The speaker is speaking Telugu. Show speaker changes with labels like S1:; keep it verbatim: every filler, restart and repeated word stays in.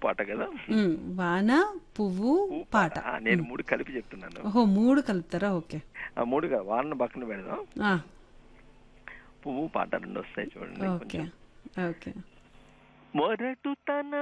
S1: పాట కదా.
S2: ఉమ్, వాన పువ్వు
S1: పువ్వు
S2: పాట.
S1: ఆ, నేను మూడు కలిపి చెప్తున్నాను.
S2: ఓహో, మూడు కలుపుతారా? ఓకే.
S1: ఆ మూడుగా వాన పక్కన పెడదాం,
S2: ఆ,
S1: పువ్వు పాట రెండు వస్తాయి చూడండి
S2: ఓకే
S1: కొంచెం.
S2: ఓకే.
S1: మొరటుతన